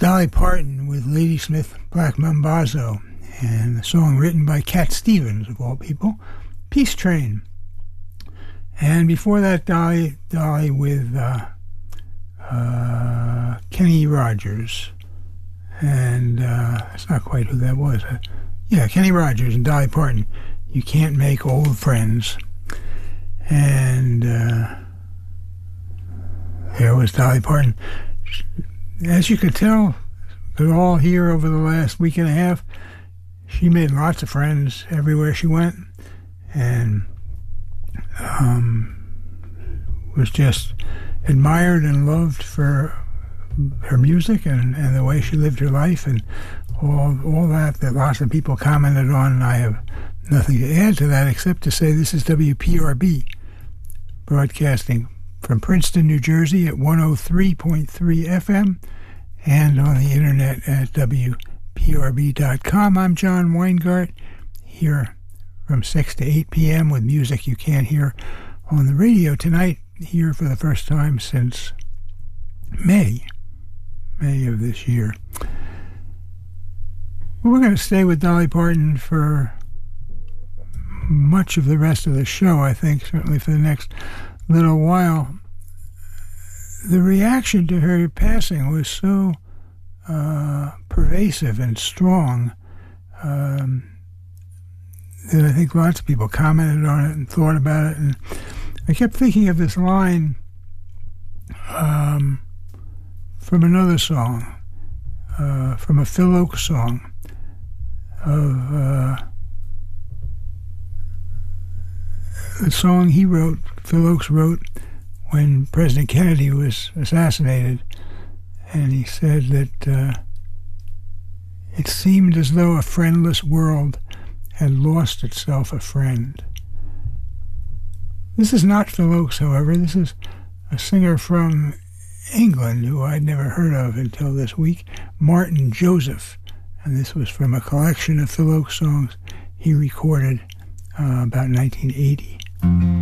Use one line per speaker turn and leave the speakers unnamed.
Dolly Parton with Ladysmith Black Mambazo, and the song written by Cat Stevens, of all people, Peace Train. And before that, Dolly with Kenny Rogers. And that's not quite who that was. Kenny Rogers and Dolly Parton, You Can't Make Old Friends. And there was Dolly Parton. As you could tell, could all hear over the last week and a half, she made lots of friends everywhere she went, and was just admired and loved for her music and the way she lived her life, and all that lots of people commented on, and I have nothing to add to that except to say this is WPRB, broadcasting from Princeton, New Jersey at 103.3 FM and on the internet at WPRB.com. I'm John Weingart, here from 6 to 8 p.m. with music you can't hear on the radio tonight, here for the first time since May of this year. Well, we're going to stay with Dolly Parton for much of the rest of the show, I think, certainly for the next little while. The reaction to her passing was so pervasive and strong that I think lots of people commented on it and thought about it. And I kept thinking of this line from another song, from a Phil Ochs song of the song Phil Ochs wrote when President Kennedy was assassinated, and he said that it seemed as though a friendless world had lost itself a friend. This is not Phil Ochs, however. This is a singer from England who I'd never heard of until this week, Martin Joseph, and this was from a collection of Phil Ochs songs he recorded about 1980.